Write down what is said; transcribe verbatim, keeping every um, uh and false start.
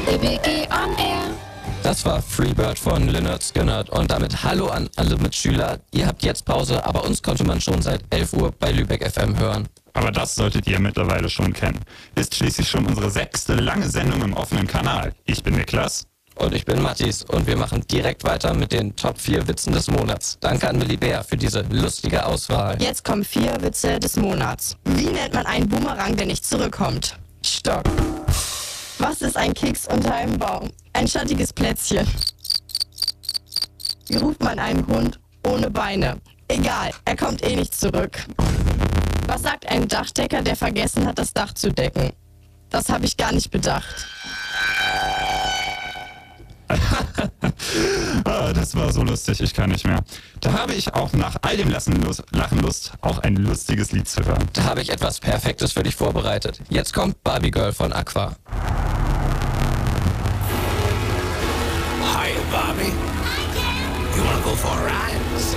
E B G on Air. Das war Freebird von Lynyrd Skynyrd und damit Hallo an alle Mitschüler. Ihr habt jetzt Pause, aber uns konnte man schon seit elf Uhr bei Lübeck F M hören. Aber das solltet ihr mittlerweile schon kennen. Ist schließlich schon unsere sechste lange Sendung im offenen Kanal. Ich bin Niklas. Und ich bin Mathis und wir machen direkt weiter mit den Top vier Witzen des Monats. Danke an Milli Bär für diese lustige Auswahl. Jetzt kommen vier Witze des Monats. Wie nennt man einen Boomerang, der nicht zurückkommt? Stopp. Was ist ein Keks unter einem Baum? Ein schattiges Plätzchen. Wie ruft man einen Hund ohne Beine? Egal, er kommt eh nicht zurück. Was sagt ein Dachdecker, der vergessen hat, das Dach zu decken? Das habe ich gar nicht bedacht. Ah, das war so lustig, ich kann nicht mehr. Da habe ich auch nach all dem Lachen Lust, Lachen Lust, auch ein lustiges Lied zu hören. Da habe ich etwas Perfektes für dich vorbereitet. Jetzt kommt Barbie Girl von Aqua. Hi, Bobby. You wanna go for a ride?